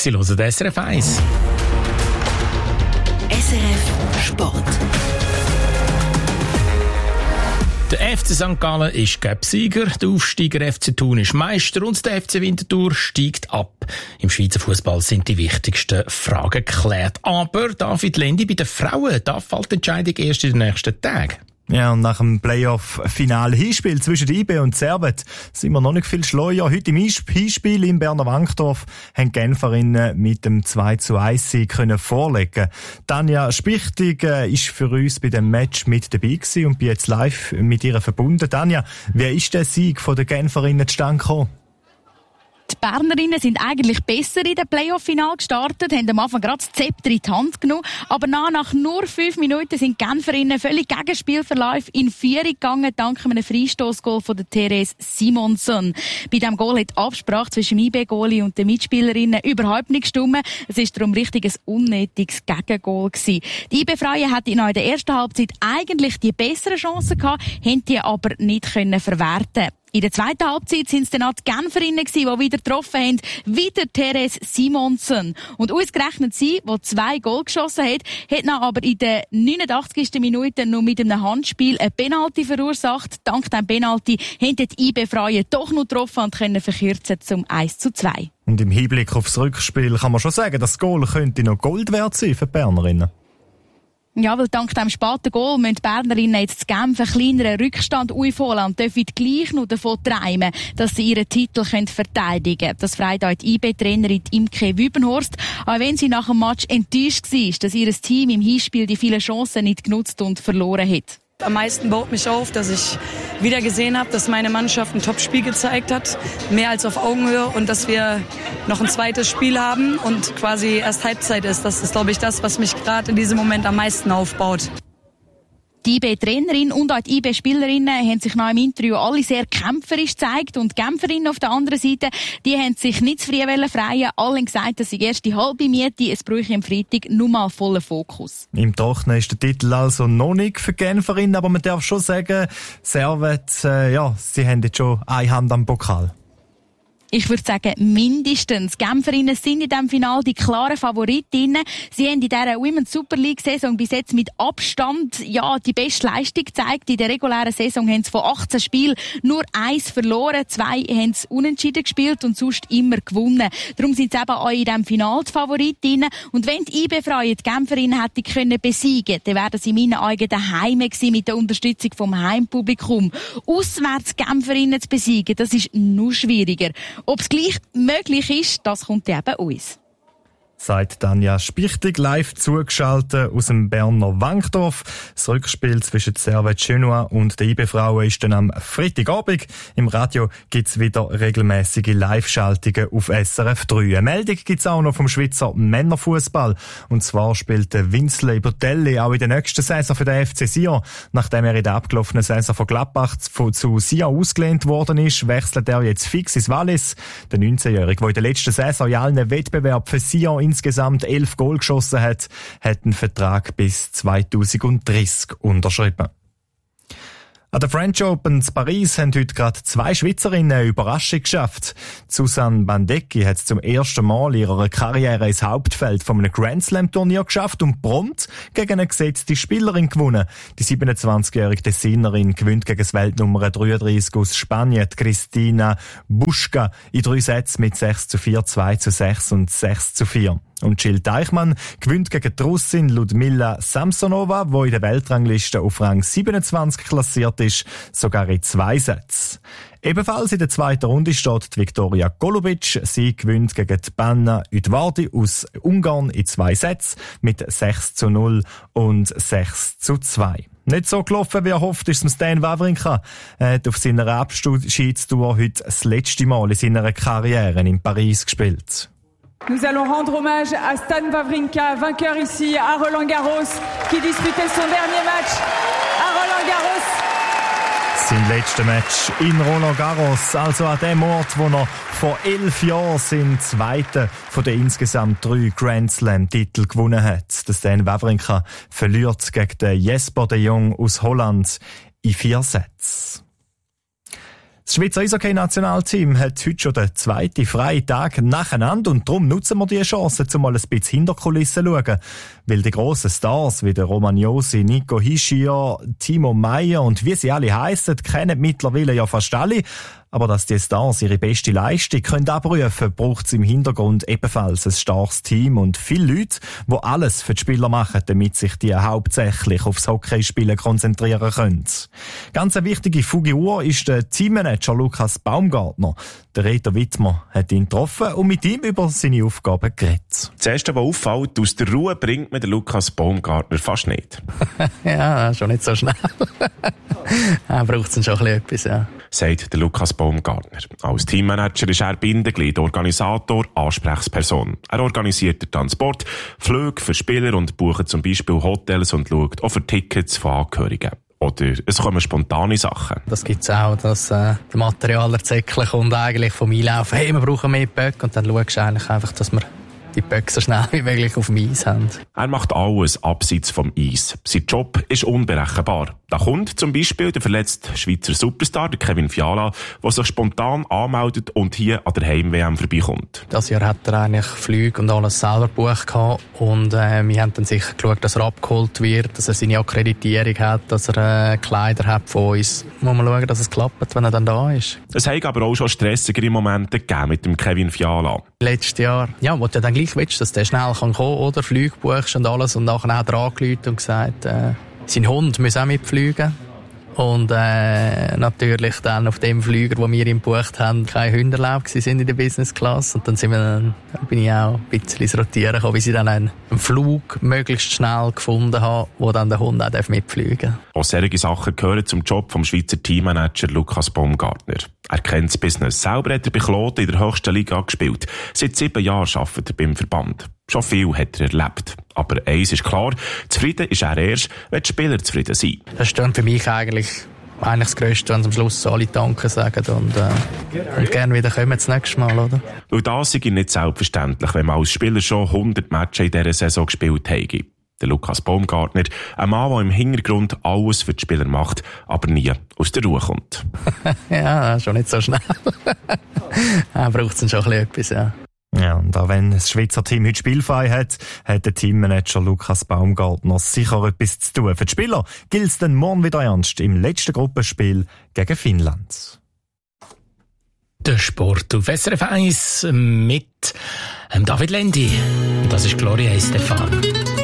Sie hören den SRF 1. SRF Sport. Der FC St. Gallen ist Cup-Sieger, der Aufsteiger FC Thun ist Meister und der FC Winterthur steigt ab. Im Schweizer Fußball sind die wichtigsten Fragen geklärt. Aber David Lendi, bei den Frauen, da fällt die Entscheidung erst in den nächsten Tagen. Ja, und nach dem Playoff-Final-Hinspiel zwischen IB und Servet sind wir noch nicht viel schleuer. Heute im Hinspiel im Berner Wankdorf haben die Genferinnen mit dem 2:1 können vorlegen. Tanja Spichtig ist für uns bei dem Match mit dabei gewesen und bin jetzt live mit ihr verbunden. Tanja, wie ist der Sieg von den Genferinnen zustande gekommen? Die Bernerinnen sind eigentlich besser in den Playoff-Final gestartet, haben am Anfang gerade das Zepter in die Hand genommen. Aber nach nur 5 Minuten sind die Genferinnen völlig gegen Spielverlauf in Führung gegangen, dank einem Freistoßgoal von der Therese Simonsen. Bei diesem Goal hat die Absprache zwischen dem IB-Goalie und den Mitspielerinnen überhaupt nicht gestimmt. Es war darum richtig ein unnötiges Gegengoal gewesen. Die IB-Frauen hatten in der ersten Halbzeit eigentlich die besseren Chancen gehabt, haben die aber nicht verwerten. In der zweiten Halbzeit sind es dann auch die Genferinnen gewesen, die wieder getroffen haben, wieder Therese Simonsen. Und ausgerechnet sie, die 2 Goal geschossen hat dann aber in der 89. Minute nur mit einem Handspiel ein Penalty verursacht. Dank diesem Penalty haben die IB-Frauen doch noch getroffen und können verkürzen zum 1:2. Und im Hinblick aufs Rückspiel kann man schon sagen, das Goal könnte noch Gold wert sein für die Bernerinnen. Ja, weil dank dem späten Goal müssen die Bernerinnen jetzt zu Genf einen kleineren Rückstand aufholen und dürfen gleich noch davon träumen, dass sie ihren Titel verteidigen können. Das freut auch die IB-Trainerin Imke Wübenhorst, auch wenn sie nach dem Match enttäuscht war, dass ihr Team im Hinspiel die vielen Chancen nicht genutzt und verloren hat. Am meisten baut mich auf, dass ich wieder gesehen habe, dass meine Mannschaft ein Top-Spiel gezeigt hat, mehr als auf Augenhöhe und dass wir noch ein zweites Spiel haben und quasi erst Halbzeit ist. Das ist, glaube ich, das, was mich gerade in diesem Moment am meisten aufbaut. Die IB-Trainerin und auch die IB-Spielerinnen haben sich nach dem Interview alle sehr kämpferisch gezeigt und die Genferinnen auf der anderen Seite, die haben sich nicht zu früh freien. Alle haben gesagt, dass sie erst die halbe Miete, es bräuchte am Freitag nur mal vollen Fokus. Im Trocknen ist der Titel also noch nicht für die Genferinnen, aber man darf schon sagen, Servet, sie haben jetzt schon eine Hand am Pokal. Ich würde sagen, mindestens. Die Genferinnen sind in diesem Finale die klaren Favoritinnen. Sie haben in dieser Women's Super League-Saison bis jetzt mit Abstand die beste Leistung gezeigt. In der regulären Saison haben sie von 18 Spielen nur 1 verloren, 2 haben sie unentschieden gespielt und sonst immer gewonnen. Darum sind sie eben auch in diesem Finale die Favoritinnen. Und wenn die IB-Frauen die Genferinnen hätten können besiegen, dann wären sie in meinen Augen daheim gewesen mit der Unterstützung vom Heimpublikum. Auswärts die Genferinnen zu besiegen, das ist noch schwieriger. Ob es gleich möglich ist, das kommt eben uns. Sagt Tanja Spichtig, live zugeschaltet aus dem Berner Wankdorf. Das Rückspiel zwischen Servet Genua und den IB-Frauen ist dann am Freitagabend. Im Radio gibt's wieder regelmäßige Live-Schaltungen auf SRF 3. Eine Meldung gibt's auch noch vom Schweizer Männerfußball. Und zwar spielt Winsley Botelli auch in der nächsten Saison für den FC Sion. Nachdem er in der abgelaufenen Saison von Gladbach zu Sion ausgelehnt worden ist, wechselt er jetzt fix ins Wallis. Der 19-Jährige, der in der letzten Saison in allen Wettbewerben für Sion insgesamt 11 Goal geschossen hat einen Vertrag bis 2030 unterschrieben. An der French Open in Paris haben heute gerade 2 Schweizerinnen eine Überraschung geschafft. Susanne Bandecki hat zum ersten Mal in ihrer Karriere ins Hauptfeld von einem Grand Slam Turnier geschafft und prompt gegen eine gesetzte Spielerin gewonnen. Die 27-jährige Tessinerin gewinnt gegen das Weltnummer 33 aus Spanien, Cristina Buschka, in 3 Sätzen mit 6:4, 2:6 und 6:4. Und Jill Teichmann gewinnt gegen die Russin Ludmila Samsonova, die in der Weltrangliste auf Rang 27 klassiert ist, sogar in 2 Sätzen. Ebenfalls in der zweiten Runde steht die Viktoria Golubic. Sie gewinnt gegen die Banna Udvardi aus Ungarn in 2 Sätzen mit 6:0 und 6:2. Nicht so gelaufen, wie er hofft, ist es Stan Wawrinka. Er hat auf seiner Abschiedstour heute das letzte Mal in seiner Karriere in Paris gespielt. Nous allons rendre hommage à Stan Wawrinka, vainqueur ici à Roland-Garros, qui disputait son dernier match à Roland-Garros. Sein letztes Match in Roland-Garros, also an dem Ort, wo er vor 11 Jahren seinen zweiten von den insgesamt 3 Grand Slam-Titel gewonnen hat. Der Stan Wawrinka verliert gegen den Jesper de Jong aus Holland in 4 Sätzen. Das Schweizer Eishockey-Nationalteam hat heute schon den zweiten freien Tag nacheinander und darum nutzen wir die Chance, um mal ein bisschen hinter die Kulissen zu schauen. Weil die grossen Stars wie der Romagnosi, Nico Hischier, Timo Meyer und wie sie alle heissen, kennen mittlerweile ja fast alle. Aber dass die Stars ihre beste Leistung können abrufen, braucht es im Hintergrund ebenfalls ein starkes Team und viele Leute, die alles für die Spieler machen, damit sich die hauptsächlich aufs Hockeyspielen konzentrieren können. Ganz eine wichtige Figur ist der Teammanager Lukas Baumgartner. Der Reto Wittmer hat ihn getroffen und mit ihm über seine Aufgaben geredet. Das Erste, was auffällt, aus der Ruhe bringt man den Lukas Baumgartner fast nicht. Ja, schon nicht so schnell. Er braucht schon ein bisschen etwas, ja. Sagt der Lukas Baumgartner. Als Teammanager ist er Bindeglied, Organisator, Ansprechperson. Er organisiert den Transport, Flüge für Spieler und bucht zum Beispiel Hotels und schaut auch für Tickets von Angehörigen. Oder es kommen spontane Sachen. Das gibt's auch, dass der Materialerzeckler kommt eigentlich vom Einlaufen. Hey, wir brauchen mehr Böcke. Und dann schaust du eigentlich einfach, dass wir die Böcke so schnell wie möglich auf dem Eis haben. Er macht alles abseits vom Eis. Sein Job ist unberechenbar. Da kommt zum Beispiel der verletzte Schweizer Superstar, der Kevin Fiala, der sich spontan anmeldet und hier an der Heim-WM vorbeikommt. Das Jahr hat er eigentlich Flüge und alles selber gebucht und wir haben dann sicher geschaut, dass er abgeholt wird, dass er seine Akkreditierung hat, dass er Kleider hat von uns. Muss man schauen, dass es klappt, wenn er dann da ist. Es hat aber auch schon stressigere Momente gegeben mit dem Kevin Fiala. Letztes Jahr, ja, wo du dann gleich willst, dass der schnell kommen kann, oder Flüge buchst und alles, und nachher hat er angerufen und gesagt, sein Hund muss auch mitfliegen. Und natürlich dann auf dem Flüger, wo wir ihn gebucht haben, keine Hunde erlaubt sind in der Business Class. Und dann bin ich auch ein bisschen ins Rotieren gekommen, wie sie dann einen Flug möglichst schnell gefunden haben, wo dann der Hund auch mitfliegen darf. Auch solche Sachen gehören zum Job vom Schweizer Teammanager Lukas Baumgartner. Er kennt das Business. Selber hat er bei Kloten in der höchsten Liga gespielt. Seit 7 Jahren arbeitet er beim Verband. Schon viel hat er erlebt. Aber eins ist klar, zufrieden ist er erst, wenn die Spieler zufrieden sind. Das ist dann für mich eigentlich das Größte, wenn am Schluss alle Danke sagen und gerne wieder kommen das nächste Mal, oder? Und das ist nicht selbstverständlich, wenn man als Spieler schon 100 Matches in dieser Saison gespielt hat. Der Lukas Baumgartner, ein Mann, der im Hintergrund alles für die Spieler macht, aber nie aus der Ruhe kommt. Ja, schon nicht so schnell. Er braucht schon ein bisschen etwas, ja. Ja, und auch wenn das Schweizer Team heute spielfrei hat, hat der Teammanager Lukas Baumgartner sicher etwas zu tun. Für die Spieler gilt es dann morgen wieder ernst im letzten Gruppenspiel gegen Finnland. Der Sport auf SRF 1 mit David Lendi. Das ist Gloria Estefan.